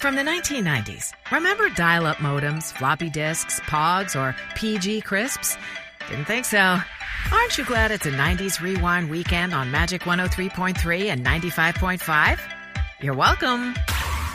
From the 1990s, remember dial-up modems, floppy disks, Pogs, or PG crisps? Didn't think so. Aren't you glad it's a 90s rewind weekend on Magic 103.3 and 95.5? You're welcome.